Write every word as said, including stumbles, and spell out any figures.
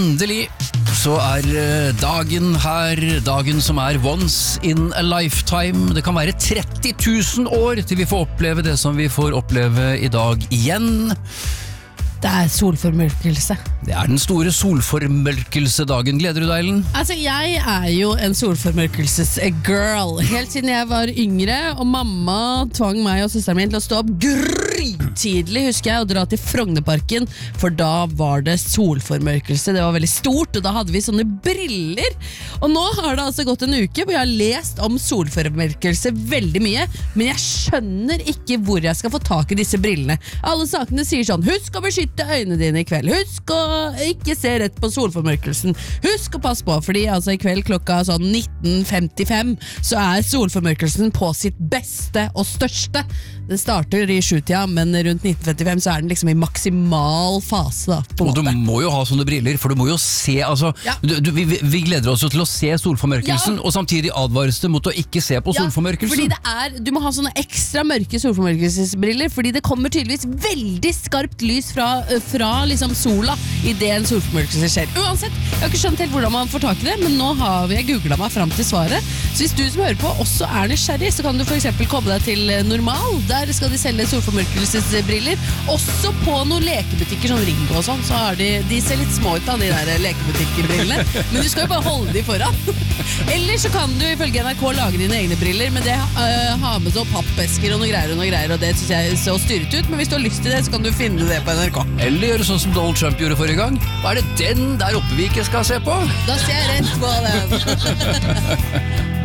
Endelig så er dagen her, dagen som er once in a lifetime. Det kan være tretti tusen år til vi får oppleve det som vi får oppleve i dag igjen. Det er solformørkelse. Det er den store solformørkelsedagen. Gleder du deg, Ellen? Altså, jeg er jo en solformørkelses-girl. Helt siden jeg var yngre, og mamma tvang meg og søsteren min til å stå opp grytidlig, husker jeg, og dra til Frognerparken, for da var det solformørkelse. Det var veldig stort, og da hadde vi sånne briller. Og nå har det altså gått en uke hvor jeg har lest om solformørkelse veldig mye, men jeg skjønner ikke hvor jeg skal få tak i disse brillene. Alle sakene sier sånn: husk å beskytte øynene dine i kveld. Husk å ikke se rett på solformørkelsen. Husk å passe på, fordi altså i kveld klokka sånn nitten femtifem så er solformørkelsen på sitt beste og største. Det starter i sjutida, men rundt nitten femtifem så er den liksom i maksimal fase da, på og du måte. må jo ha sånne briller, for du må jo se, altså, Ja. du, du, vi, vi gleder oss jo til å se solformørkelsen, Ja. og samtidig advares det mot å ikke se på Ja, solformørkelsen. fordi det er, du må ha sånne ekstra mørke solformørkelsesbriller, fordi det kommer tydeligvis veldig skarpt lys fra, fra liksom sola i det en solformørkelse skjer. Uansett, jeg har ikke skjønt helt hvordan man får tak i det, men nå har vi googlet meg frem til svaret. Så hvis du som hører på også er nysgjerrig, så kan du for eksempel komme deg til Normal. Der skal de selge solformørkelsesbriller. Også på noen lekebutikker, sånn Ringo og sånn, så har de, de ser litt små ut av de der lekebutikkbrillene, men du skal jo bare holde de foran. Eller så kan du ifølge N R K lage dine egne briller, men det uh, har med så pappesker og noe greier og noe greier, og det synes jeg så styret ut, men hvis du har lyst til det, så kan du finne det på N R K. Eller gjøre sånn som Donald Trump gjorde forrige gang. Hva er det den der oppe vi ikke skal se på? Da ser jeg rett på den.